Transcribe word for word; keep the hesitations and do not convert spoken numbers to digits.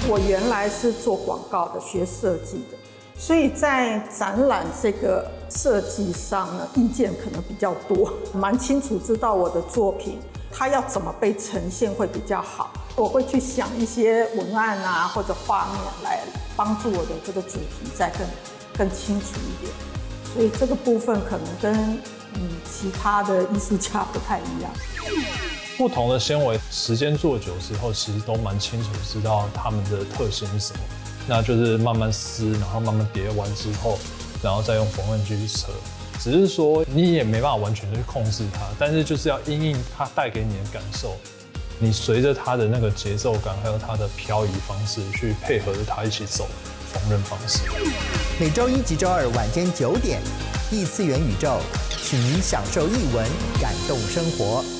我原来是做广告的，学设计的，所以在展览这个设计上呢，意见可能比较多，蛮清楚知道我的作品它要怎么被呈现会比较好。我会去想一些文案啊或者画面来帮助我的这个主题再更更清楚一点。所以这个部分可能跟嗯其他的艺术家不太一样。 不同的纤维，时间做久之后，其实都蛮清楚知道它们的特性是什么。那就是慢慢撕，然后慢慢叠完之后，然后再用缝纫机去扯。只是说你也没办法完全去控制它，但是就是要因应它带给你的感受，你随着它的那个节奏感，还有它的漂移方式去配合着它一起走缝纫方式。 每周一及周二晚间九点，异次元宇宙，请您享受艺文，感动生活。